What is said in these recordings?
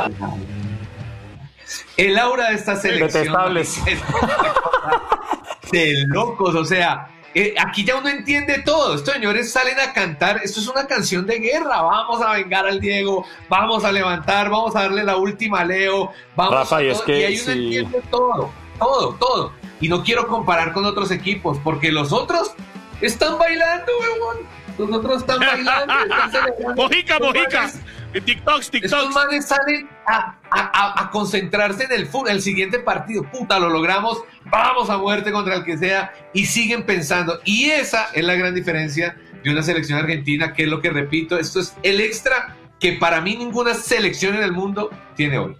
El aura de esta selección Detestables. Es una cosa de locos, o sea, aquí ya uno entiende todo. Estos señores salen a cantar, esto es una canción de guerra. Vamos a vengar al Diego, vamos a levantar, vamos a darle la última a Leo, vamos Rafa, a y todo, es que y ahí uno sí. entiende todo. Y no quiero comparar con otros equipos, porque los otros están bailando, huevón. Los otros están bailando, están celebrando. Mojica. TikToks. Estos manes salen a concentrarse en el fútbol, el siguiente partido. Puta, lo logramos, vamos a muerte contra el que sea, y siguen pensando. Y esa es la gran diferencia de una selección argentina, que es lo que repito, esto es el extra que para mí ninguna selección en el mundo tiene hoy.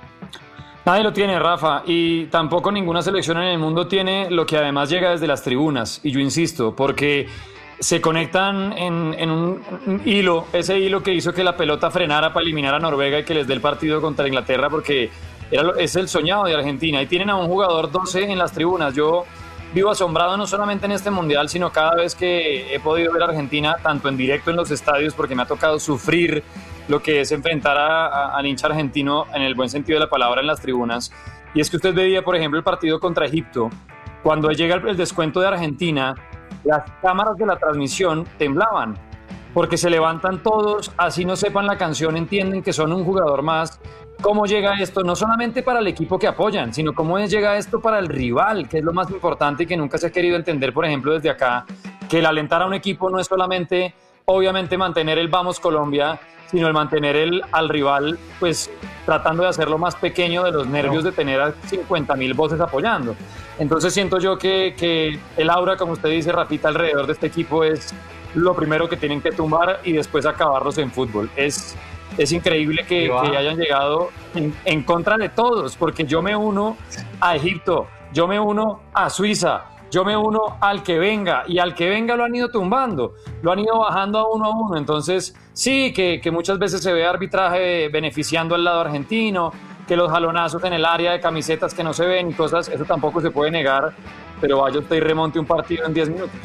Nadie lo tiene, Rafa, y tampoco ninguna selección en el mundo tiene lo que además llega desde las tribunas, y yo insisto, porque se conectan en un hilo, ese hilo que hizo que la pelota frenara para eliminar a Noruega y que les dé el partido contra Inglaterra, porque es el soñado de Argentina, y tienen a un jugador 12 en las tribunas. Yo vivo asombrado no solamente en este mundial, sino cada vez que he podido ver a Argentina, tanto en directo en los estadios, porque me ha tocado sufrir lo que es enfrentar al hincha argentino en el buen sentido de la palabra en las tribunas. Y es que usted veía, por ejemplo, el partido contra Egipto, cuando llega el descuento de Argentina, las cámaras de la transmisión temblaban, porque se levantan todos, así no sepan la canción, entienden que son un jugador más. ¿Cómo llega esto? No solamente para el equipo que apoyan, sino cómo llega esto para el rival, que es lo más importante y que nunca se ha querido entender, por ejemplo, desde acá, que el alentar a un equipo no es solamente, obviamente, mantener el Vamos Colombia, sino el mantener al rival, pues tratando de hacerlo más pequeño de los nervios de tener a 50.000 voces apoyando. Entonces siento yo que el aura, como usted dice, Rafita, alrededor de este equipo es lo primero que tienen que tumbar y después acabarlos en fútbol. Es increíble que hayan llegado en contra de todos, porque yo me uno a Egipto, yo me uno a Suiza, yo me uno al que venga, y al que venga lo han ido tumbando, lo han ido bajando a uno. Entonces sí, que muchas veces se ve arbitraje beneficiando al lado argentino, que los jalonazos en el área de camisetas que no se ven y cosas, eso tampoco se puede negar, pero vaya usted y remonte un partido en 10 minutos.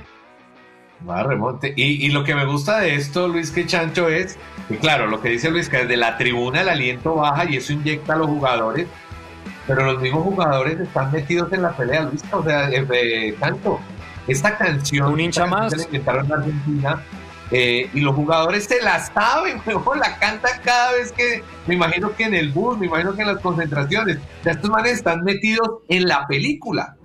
Va, remonte. Y lo que me gusta de esto, Luis, que Chancho, es que claro, lo que dice Luis, que desde la tribuna el aliento baja y eso inyecta a los jugadores, pero los mismos jugadores están metidos en la pelea, Luis. O sea, Chancho, esta canción, un hincha más, se la inventaron en Argentina, y los jugadores se la saben, mejor la cantan cada vez que, me imagino que en el bus, me imagino que en las concentraciones. O sea, estos manes están metidos en la película.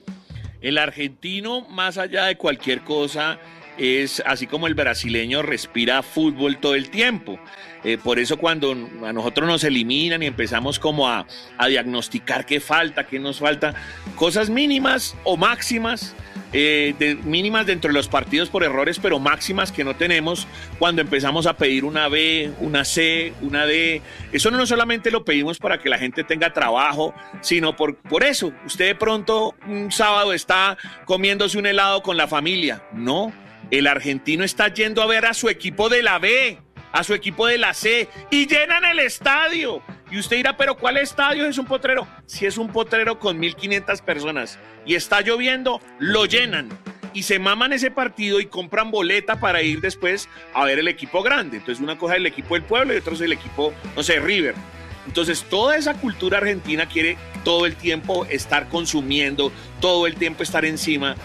El argentino, más allá de cualquier cosa, es así como el brasileño, respira fútbol todo el tiempo. Por eso cuando a nosotros nos eliminan y empezamos como a diagnosticar qué falta, qué nos falta, cosas mínimas o máximas, mínimas dentro de los partidos por errores, pero máximas que no tenemos cuando empezamos a pedir una B, una C, una D. Eso no solamente lo pedimos para que la gente tenga trabajo, sino por eso. Usted de pronto un sábado está comiéndose un helado con la familia. No, el argentino está yendo a ver a su equipo de la B, a su equipo de la C, y llenan el estadio. Y usted dirá, ¿pero cuál estadio? ¿Es un potrero? Si es un potrero con 1.500 personas y está lloviendo, lo llenan. Y se maman ese partido y compran boleta para ir después a ver el equipo grande. Entonces una cosa es el equipo del pueblo y otra es el equipo, no sé, River. Entonces toda esa cultura argentina quiere todo el tiempo estar consumiendo, todo el tiempo estar encima.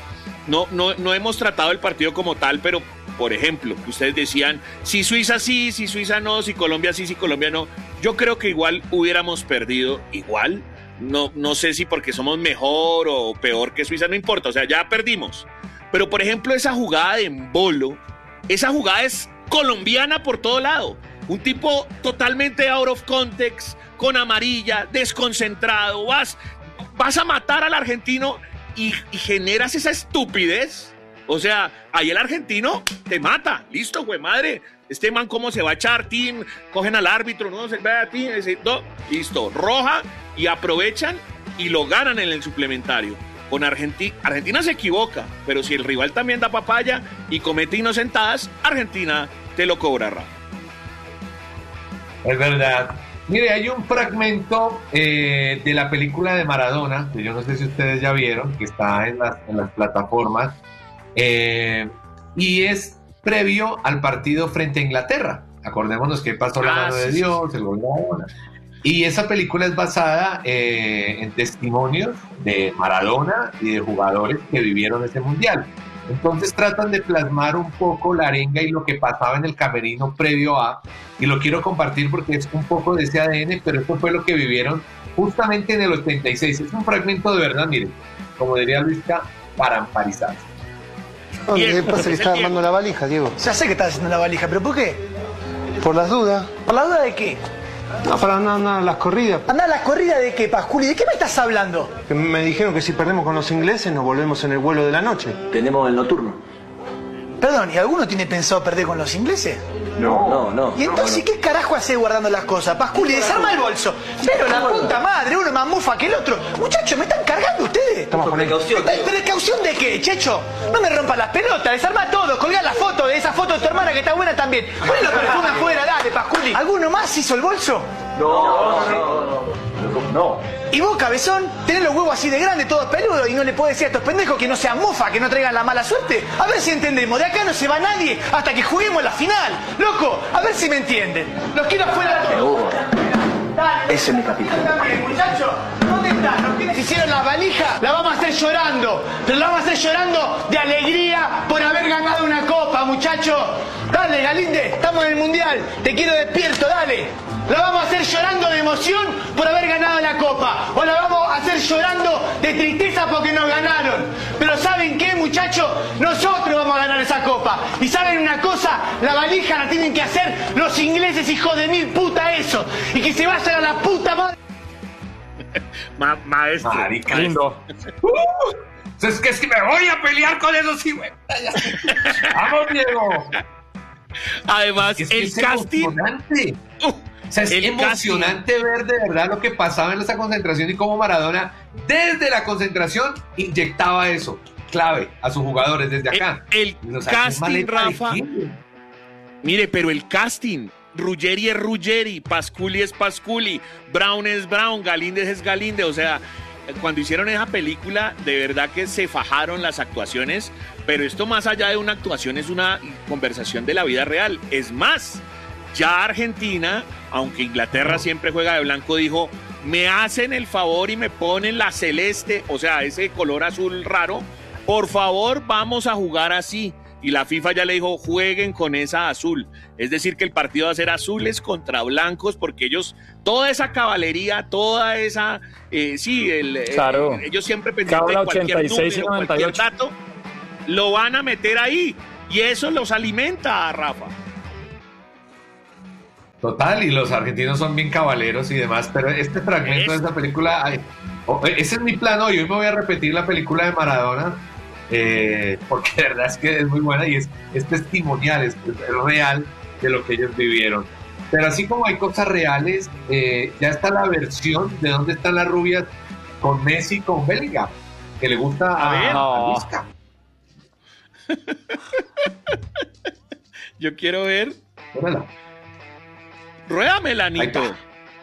No hemos tratado el partido como tal, pero por ejemplo, que ustedes decían, si Suiza sí, si Suiza no, si Colombia sí, si Colombia no. Yo creo que igual hubiéramos perdido igual. No sé si porque somos mejor o peor que Suiza, no importa, o sea, ya perdimos. Pero por ejemplo, esa jugada de Embolo, esa jugada es colombiana por todo lado. Un tipo totalmente out of context, con amarilla, desconcentrado, vas a matar al argentino y generas esa estupidez. O sea, ahí el argentino te mata. Listo, güey, madre. Este man, ¿cómo se va a echar? Team, cogen al árbitro, no se ve a ti. Listo, roja, y aprovechan y lo ganan en el suplementario. Con Argentina se equivoca, pero si el rival también da papaya y comete inocentadas, Argentina te lo cobrará. Es verdad. Mire, hay un fragmento de la película de Maradona, que yo no sé si ustedes ya vieron, que está en las plataformas, y es previo al partido frente a Inglaterra. Acordémonos que pasó la mano de Dios, el gol de Maradona. Y esa película es basada en testimonios de Maradona y de jugadores que vivieron ese mundial. Entonces tratan de plasmar un poco la arenga y lo que pasaba en el camerino previo a, y lo quiero compartir porque es un poco de ese ADN, pero esto fue lo que vivieron justamente en el 86. Es un fragmento de verdad, miren, como diría Luisca, para amparizarse. ¿Qué pasa que está armando la valija, Diego? Ya sé que estás haciendo la valija, pero ¿por qué? Por las dudas. ¿Por la duda de qué? No, para andar a las corridas. ¿Andar a las corridas de qué, Pasculi? ¿De qué me estás hablando? Que me dijeron que si perdemos con los ingleses nos volvemos en el vuelo de la noche. Tenemos el nocturno. Perdón, ¿y alguno tiene pensado perder con los ingleses? No. ¿Y entonces qué carajo hace guardando las cosas? Pasculi, desarma el bolso. Pero la puta madre, uno más mufa que el otro. Muchachos, ¿me están cargando ustedes? Estamos con precaución. ¿Precaución de qué, Checho? No me rompas las pelotas, desarma todo, colgá la foto de esa foto de tu hermana que está buena también. Ponle los perfumes afuera, dale, Pasculi. ¿Alguno más hizo el bolso? No. Y vos, cabezón, tenés los huevos así de grandes, todos peludos, y no le podés decir a estos pendejos que no sean mofa, que no traigan la mala suerte. A ver si entendemos, de acá no se va nadie hasta que juguemos la final. Loco, a ver si me entienden. Los quiero afuera. Seguro. Dale. Ese es mi capitán. También, muchachos, ¿dónde están? ¿Los quiénes hicieron la valija? La vamos a hacer llorando, pero la vamos a hacer llorando de alegría por haber ganado una copa, muchachos. Dale, Galinde, estamos en el Mundial. Te quiero despierto, dale. La vamos a hacer llorando de emoción por haber ganado la copa. O la vamos a hacer llorando de tristeza porque nos ganaron. Pero ¿saben qué, muchachos? Nosotros vamos a ganar esa copa. Y ¿saben una cosa? La valija la tienen que hacer los ingleses, hijos de mil puta eso. Y que se vayan a la puta madre. Maestro. Marica, Lindo. Es que me voy a pelear con esos sí, güey. Vamos, Diego. Además, Es que el es casting. emocionante. O sea, es El emocionante ver de verdad lo que pasaba en esa concentración y cómo Maradona, desde la concentración, inyectaba eso, clave, a sus jugadores desde acá. El O sea, ¿qué casting, maleta de Rafa. quién? Mire, pero el casting. Ruggeri es Ruggeri, Pasculi es Pasculi, Brown es Brown, Galíndez es Galíndez. O sea, cuando hicieron esa película, de verdad que se fajaron las actuaciones. Pero esto, más allá de una actuación, es una conversación de la vida real. Es más, ya Argentina, aunque Inglaterra siempre juega de blanco, dijo: me hacen el favor y me ponen la celeste, o sea, ese color azul raro, por favor vamos a jugar así. Y la FIFA ya le dijo: jueguen con esa azul. Es decir, que el partido va a ser azules contra blancos, porque ellos, toda esa caballería, toda esa, Claro. Ellos siempre pendientes de Cabla cualquier 86 y número, cualquier 98. dato, lo van a meter ahí. Y eso los alimenta, Rafa. Total, y los argentinos son bien caballeros y demás, pero este fragmento de esa película, ese es mi plan hoy me voy a repetir la película de Maradona, porque de verdad es que es muy buena y es testimonial, es real de lo que ellos vivieron. Pero así como hay cosas reales, ya está la versión de dónde están las rubias con Messi y con Bellingham, que le gusta a Luisca. Yo quiero ver. Órala. Ruédamela, Ahí Nito. está.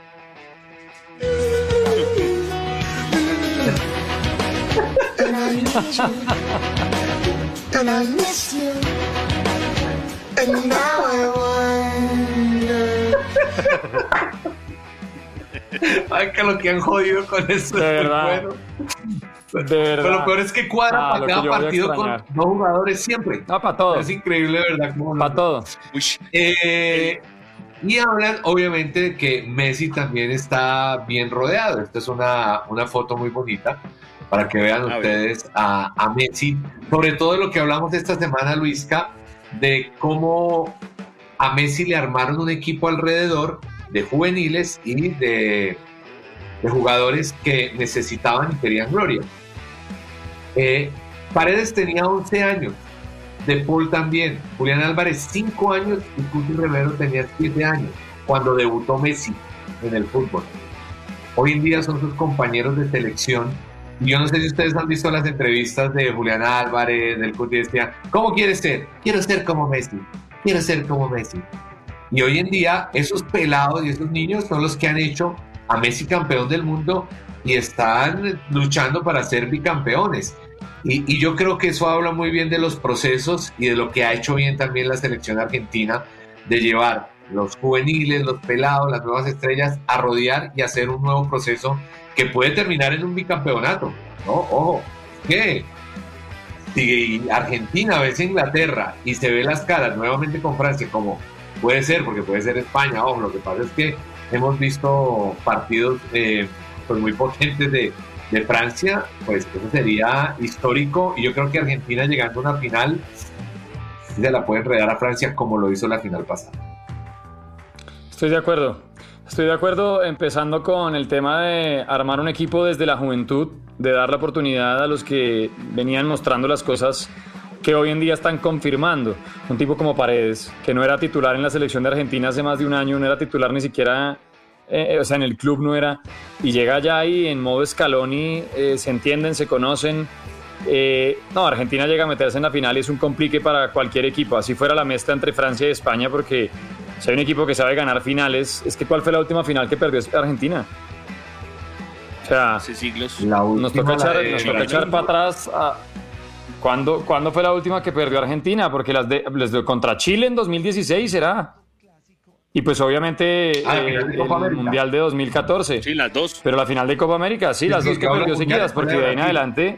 And I need you, and I miss you, and now I wonder. Ay, que lo que han jodido con eso. De es muy verdad. bueno. De verdad. Pero lo peor es que cuadra para lo que cada yo voy a partido con extrañar. dos jugadores siempre. No, para todo. Es increíble, de verdad. Para todo. Uy, Y hablan, obviamente, de que Messi también está bien rodeado. Esta es una foto muy bonita para que vean A ustedes a Messi. Sobre todo lo que hablamos esta semana, Luisca, de cómo a Messi le armaron un equipo alrededor de juveniles y de jugadores que necesitaban y querían gloria. Paredes tenía 11 años, De Paul también, Julián Álvarez 5 años y Cuti Romero tenía 7 años cuando debutó Messi en el fútbol. Hoy en día son sus compañeros de selección y yo no sé si ustedes han visto las entrevistas de Julián Álvarez, del Cuti, decía: ¿cómo quieres ser? Quiero ser como Messi, quiero ser como Messi. Y hoy en día esos pelados y esos niños son los que han hecho a Messi campeón del mundo y están luchando para ser bicampeones. Y yo creo que eso habla muy bien de los procesos y de lo que ha hecho bien también la selección argentina, de llevar los juveniles, los pelados, las nuevas estrellas, a rodear y hacer un nuevo proceso que puede terminar en un bicampeonato, ¿no? Ojo, que si Argentina vence a Inglaterra y se ve las caras nuevamente con Francia, como puede ser, porque puede ser España, ojo, lo que pasa es que hemos visto partidos pues muy potentes de Francia, pues eso sería histórico, y yo creo que Argentina llegando a una final se la puede enredar a Francia como lo hizo la final pasada. Estoy de acuerdo, empezando con el tema de armar un equipo desde la juventud, de dar la oportunidad a los que venían mostrando las cosas que hoy en día están confirmando. Un tipo como Paredes, que no era titular en la selección de Argentina hace más de un año, no era titular ni siquiera, en el club no era, y llega ya ahí en modo Scaloni, se entienden, se conocen. No, Argentina llega a meterse en la final y es un complique para cualquier equipo, así fuera la mezcla entre Francia y España, porque si hay un equipo que sabe ganar finales, es que ¿cuál fue la última final que perdió Argentina? O sea, hace siglos. Nos toca echar para atrás. ¿Cuándo fue la última que perdió Argentina? Porque contra Chile en 2016 será. Y pues obviamente el Mundial de 2014. Sí, las dos. Pero la final de Copa América, sí, las dos que perdió seguidas, porque de ahí en adelante...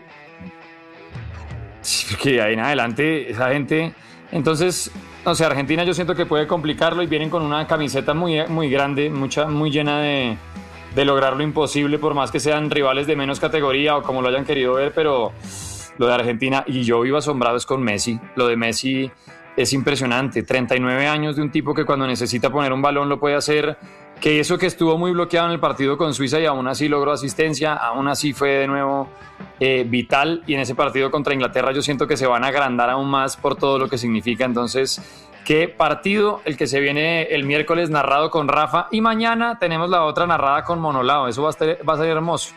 Sí, porque de ahí en adelante esa gente... Entonces, no sé, Argentina yo siento que puede complicarlo y vienen con una camiseta muy, muy grande, muy llena de lograr lo imposible, por más que sean rivales de menos categoría o como lo hayan querido ver, pero lo de Argentina, y yo vivo asombrado es con Messi. Lo de Messi es impresionante, 39 años de un tipo que cuando necesita poner un balón lo puede hacer, que eso que estuvo muy bloqueado en el partido con Suiza y aún así logró asistencia, aún así fue de nuevo vital, y en ese partido contra Inglaterra yo siento que se van a agrandar aún más por todo lo que significa. Entonces, qué partido el que se viene el miércoles narrado con Rafa, y mañana tenemos la otra narrada con Monolao. Eso va a ser hermoso.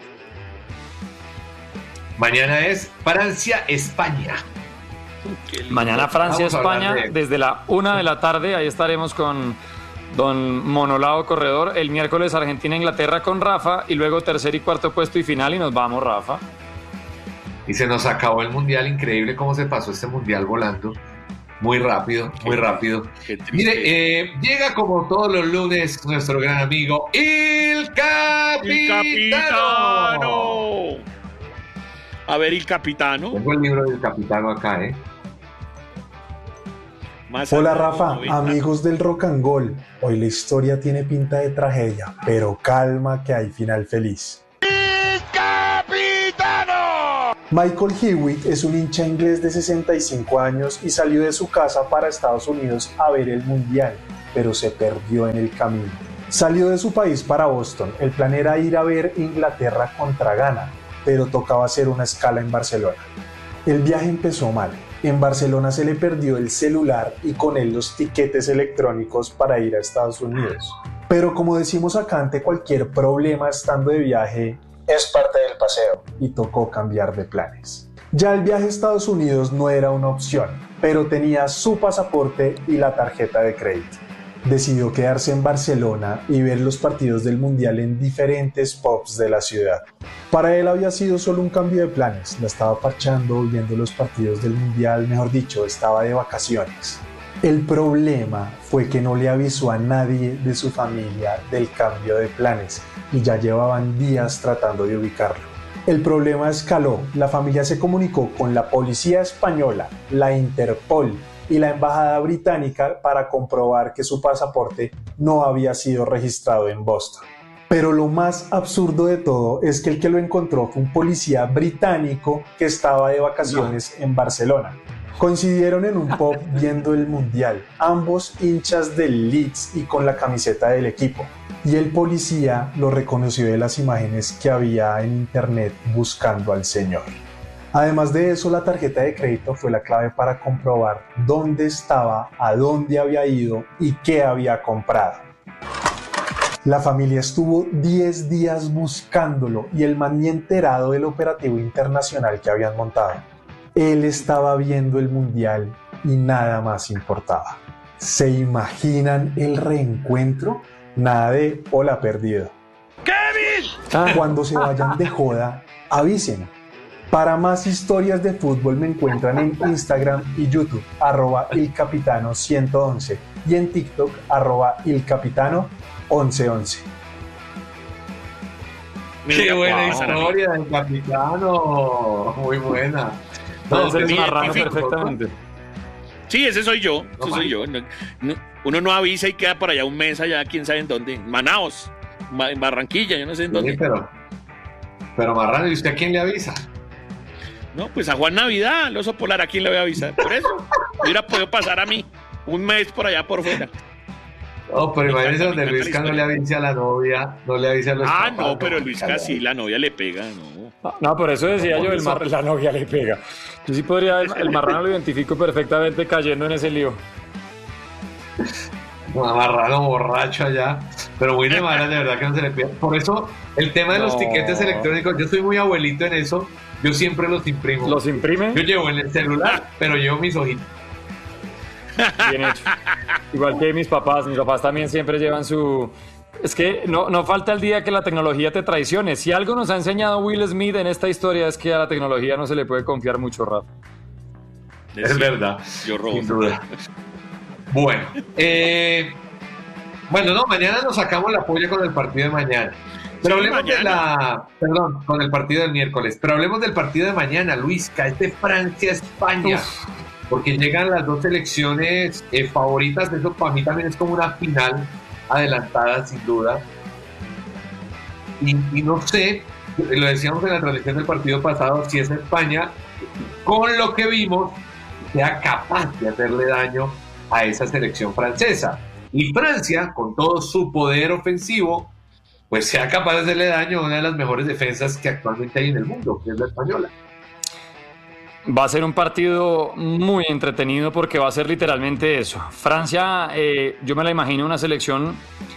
Mañana es Francia-España. Mañana Francia-España desde la 1 de la tarde, ahí estaremos con don Monolao Corredor. El miércoles Argentina-Inglaterra con Rafa, y luego tercer y cuarto puesto y final, y nos vamos, Rafa. Y se nos acabó el mundial, increíble cómo se pasó este mundial volando. Muy rápido, muy rápido. Mire, llega como todos los lunes nuestro gran amigo, el Capitano. A ver, el Capitano. Tengo el libro del Capitano acá, Hola Rafa, amigos del Rock and Gold. Hoy la historia tiene pinta de tragedia, pero calma que hay final feliz. ¡El Capitano! Michael Hewitt es un hincha inglés de 65 años y salió de su casa para Estados Unidos a ver el Mundial, pero se perdió en el camino. Salió de su país para Boston. El plan era ir a ver Inglaterra contra Ghana, pero tocaba hacer una escala en Barcelona. El viaje empezó mal. En Barcelona se le perdió el celular y con él los tiquetes electrónicos para ir a Estados Unidos. Pero como decimos acá, ante cualquier problema estando de viaje, es parte del paseo, y tocó cambiar de planes. Ya el viaje a Estados Unidos no era una opción, pero tenía su pasaporte y la tarjeta de crédito. Decidió quedarse en Barcelona y ver los partidos del Mundial en diferentes pubs de la ciudad. Para él había sido solo un cambio de planes, la estaba parchando viendo los partidos del Mundial, mejor dicho, estaba de vacaciones. El problema fue que no le avisó a nadie de su familia del cambio de planes y ya llevaban días tratando de ubicarlo. El problema escaló, la familia se comunicó con la policía española, la Interpol y la embajada británica para comprobar que su pasaporte no había sido registrado en Boston. Pero lo más absurdo de todo es que el que lo encontró fue un policía británico que estaba de vacaciones en Barcelona. Coincidieron en un pub viendo el Mundial, ambos hinchas del Leeds y con la camiseta del equipo. Y el policía lo reconoció de las imágenes que había en internet buscando al señor. Además de eso, la tarjeta de crédito fue la clave para comprobar dónde estaba, a dónde había ido y qué había comprado. La familia estuvo 10 días buscándolo y el man ni enterado del operativo internacional que habían montado. Él estaba viendo el Mundial y nada más importaba. ¿Se imaginan el reencuentro? Nada de hola perdido. ¡Kevin! Cuando se vayan de joda, avisen. Para más historias de fútbol me encuentran en Instagram y YouTube, @ilcapitano111 y en TikTok, @ilcapitano1111. Qué buena historia del capitano. Muy buena. Puede ser pues, Marrano identifico, perfectamente. Sí, ese soy yo. Ese soy yo. Uno no avisa y queda por allá un mes allá, quién sabe en dónde. En Manaos, en Barranquilla, yo no sé en dónde. Sí, pero Marrano, ¿y usted a quién le avisa? No, pues a Juan Navidad, al oso polar, ¿a quién le voy a avisar? Por eso, hubiera podido pasar a mí un mes por allá por fuera. No, pero imagínese donde Luisca no le avise a la novia, no le avise a los papás. No, pero Luisca sí, la novia le pega, no. No, por eso decía yo, la novia le pega. Yo sí podría, el Marrano lo identifico perfectamente cayendo en ese lío. Un Marrano borracho allá, pero muy de malas, de verdad que no se le pide. Por eso, el tema de los tiquetes electrónicos, yo soy muy abuelito en eso, yo siempre los imprimo. ¿Los imprime? Yo llevo en el celular, pero llevo mis ojitos. Bien hecho. Igual que mis papás también siempre llevan su... Es que no falta el día que la tecnología te traicione. Si algo nos ha enseñado Will Smith en esta historia es que a la tecnología no se le puede confiar mucho, Rafa. Es verdad. Yo robo. Sin duda. Bueno, mañana nos sacamos la polla con el partido de mañana. Pero hablemos con el partido del miércoles. Pero hablemos del partido de mañana, Luisca, es de Francia-España. Porque llegan las dos selecciones favoritas. Eso para mí también es como una final adelantada, sin duda. Y no sé, lo decíamos en la transmisión del partido pasado, si es España, con lo que vimos, sea capaz de hacerle daño a esa selección francesa. Y Francia, con todo su poder ofensivo, pues sea capaz de hacerle daño a una de las mejores defensas que actualmente hay en el mundo, que es la española. Va a ser un partido muy entretenido porque va a ser literalmente eso. Francia, yo me la imagino una selección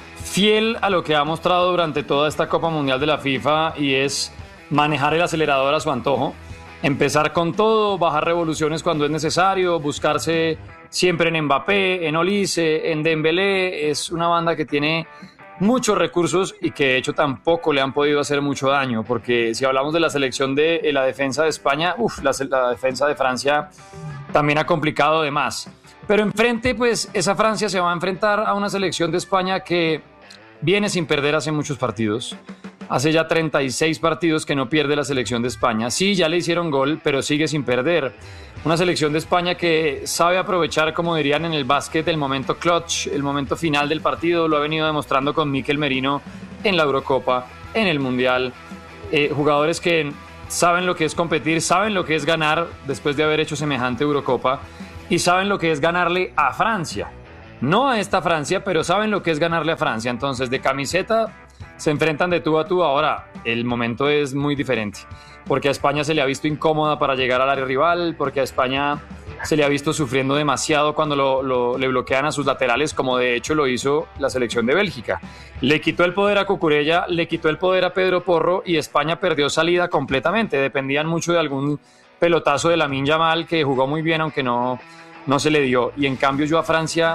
fiel a lo que ha mostrado durante toda esta Copa Mundial de la FIFA, y es manejar el acelerador a su antojo, empezar con todo, bajar revoluciones cuando es necesario, buscarse siempre en Mbappé, en Olise, en Dembélé. Es una banda que tiene muchos recursos y que de hecho tampoco le han podido hacer mucho daño, porque si hablamos de la selección de la defensa de España, la defensa de Francia también ha complicado de más. Pero enfrente, pues esa Francia se va a enfrentar a una selección de España que viene sin perder hace muchos partidos. Hace ya 36 partidos que no pierde la selección de España. Sí, ya le hicieron gol, pero sigue sin perder. Una selección de España que sabe aprovechar, como dirían en el básquet, el momento clutch, el momento final del partido. Lo ha venido demostrando con Mikel Merino en la Eurocopa, en el Mundial. Jugadores que saben lo que es competir, saben lo que es ganar después de haber hecho semejante Eurocopa, y saben lo que es ganarle a Francia. No a esta Francia, pero saben lo que es ganarle a Francia. Entonces, de camiseta se enfrentan de tú a tú. Ahora, el momento es muy diferente, porque a España se le ha visto incómoda para llegar al área rival, porque a España se le ha visto sufriendo demasiado cuando le bloquean a sus laterales, como de hecho lo hizo la selección de Bélgica. Le quitó el poder a Cucurella, le quitó el poder a Pedro Porro, y España perdió salida completamente. Dependían mucho de algún pelotazo de Lamine Yamal, que jugó muy bien, aunque no se le dio. Y en cambio yo a Francia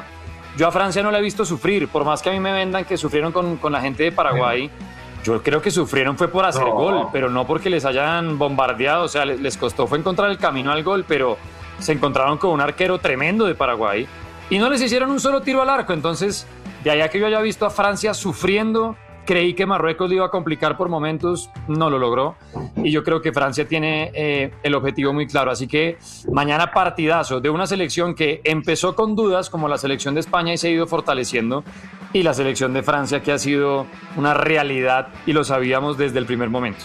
no la he visto sufrir, por más que a mí me vendan que sufrieron con la gente de Paraguay. Yo creo que sufrieron fue por hacer gol, pero no porque les hayan bombardeado. O sea, les costó fue encontrar el camino al gol, pero se encontraron con un arquero tremendo de Paraguay y no les hicieron un solo tiro al arco. Entonces, de allá que yo haya visto a Francia sufriendo, creí que Marruecos le iba a complicar por momentos, no lo logró, y yo creo que Francia tiene el objetivo muy claro. Así que mañana partidazo de una selección que empezó con dudas, como la selección de España, y se ha ido fortaleciendo, y la selección de Francia, que ha sido una realidad y lo sabíamos desde el primer momento.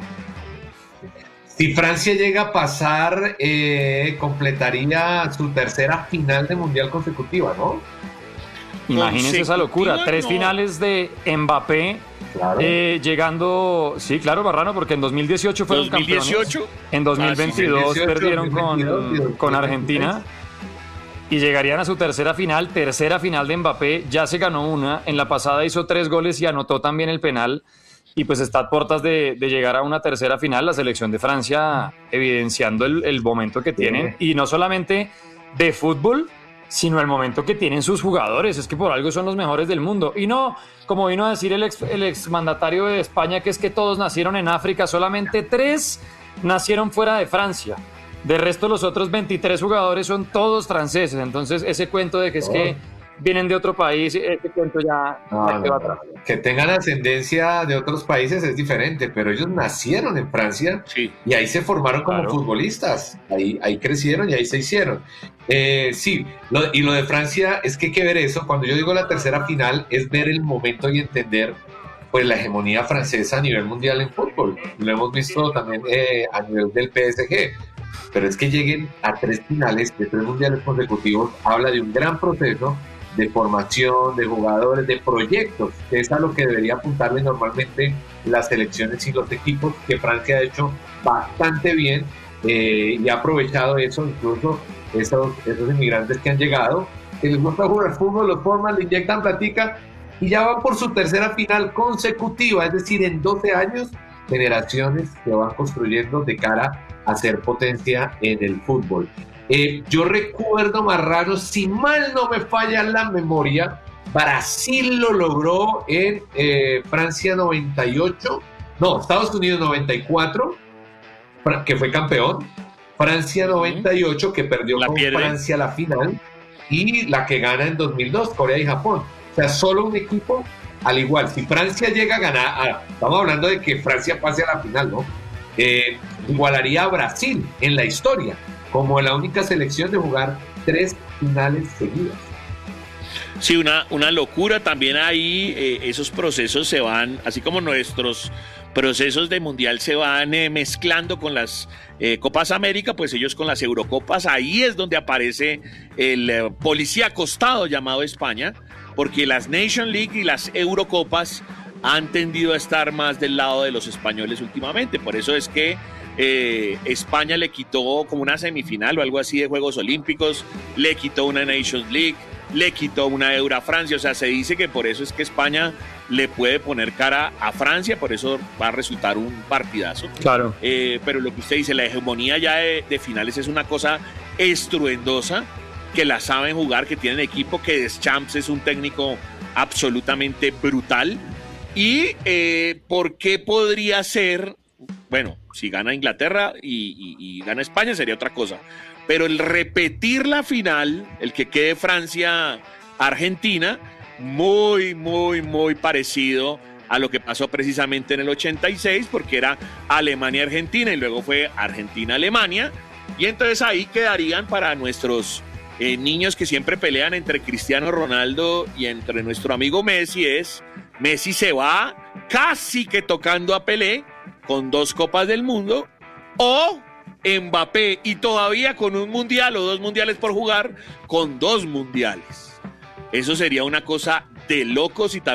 Si Francia llega a pasar, completaría su tercera final de Mundial consecutiva, ¿no? Imagínense esa locura, 3 finales de Mbappé, claro. Llegando, sí, claro, Marrano, porque en 2018 fueron campeones, en 2022 perdieron con Argentina, y llegarían a su tercera final de Mbappé. Ya se ganó una, en la pasada hizo 3 goles y anotó también el penal, y pues está a puertas de llegar a una tercera final. La selección de Francia evidenciando el momento que tienen, y no solamente de fútbol, sino el momento que tienen sus jugadores. Es que por algo son los mejores del mundo. Y no, como vino a decir el exmandatario de España, que es que todos nacieron en África, solamente 3 nacieron fuera de Francia. De resto, los otros 23 jugadores son todos franceses. Entonces, ese cuento de que es que vienen de otro país, ese cuento ya quedó atrás. Que tengan ascendencia de otros países es diferente, pero ellos nacieron en Francia y ahí se formaron como futbolistas. Ahí crecieron y ahí se hicieron. Y lo de Francia es que hay que ver eso. Cuando yo digo la tercera final, es ver el momento y entender pues la hegemonía francesa a nivel mundial en fútbol. Lo hemos visto también a nivel del PSG. Pero es que lleguen a 3 finales de 3 mundiales consecutivos habla de un gran proceso de formación, de jugadores, de proyectos, que es a lo que debería apuntarle normalmente las selecciones y los equipos, que Francia ha hecho bastante bien y ha aprovechado eso, incluso esos inmigrantes que han llegado, que les gusta jugar fútbol, los forman, le inyectan platica y ya van por su tercera final consecutiva, es decir, en 12 años, generaciones que van construyendo de cara a ser potencia en el fútbol. Yo recuerdo, Marrano, si mal no me falla la memoria, Brasil lo logró en Francia 98, no, Estados Unidos 94, que fue campeón, Francia 98, que perdió con Francia la final, y la que gana en 2002, Corea y Japón. O sea, solo un equipo, al igual, si Francia llega a ganar, estamos hablando de que Francia pase a la final, ¿no? Igualaría a Brasil en la historia como la única selección de jugar 3 finales seguidas. Sí, una locura. También ahí esos procesos se van, así como nuestros procesos de mundial se van mezclando con las Copas América, pues ellos con las Eurocopas. Ahí es donde aparece el policía acostado llamado España, porque las Nation League y las Eurocopas han tendido a estar más del lado de los españoles últimamente. Por eso es que España le quitó como una semifinal o algo así de Juegos Olímpicos, le quitó una Nations League, le quitó una Euro a Francia. O sea, se dice que por eso es que España le puede poner cara a Francia, por eso va a resultar un partidazo. Claro. Pero lo que usted dice, la hegemonía ya de finales es una cosa estruendosa, que la saben jugar, que tienen equipo, que Deschamps es un técnico absolutamente brutal. ¿Y por qué podría ser? Bueno, si gana Inglaterra y gana España sería otra cosa. Pero el repetir la final, el que quede Francia-Argentina, muy, muy, muy parecido a lo que pasó precisamente en el 86, porque era Alemania-Argentina y luego fue Argentina-Alemania. Y entonces ahí quedarían para nuestros niños que siempre pelean entre Cristiano Ronaldo y entre nuestro amigo Messi, Messi se va casi que tocando a Pelé con 2 Copas del Mundo, o Mbappé y todavía con un mundial o 2 mundiales por jugar, con 2 mundiales. Eso sería una cosa de locos y también